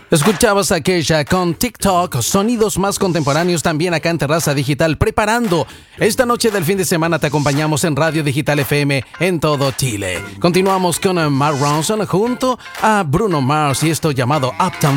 Escuchabas a Kesha con TikTok, sonidos más contemporáneos también acá en Terraza Digital, preparando. Esta noche del fin de semana te acompañamos en Radio Digital FM en todo Chile. Continuamos con Mark Ronson junto a Bruno Mars y esto llamado Uptown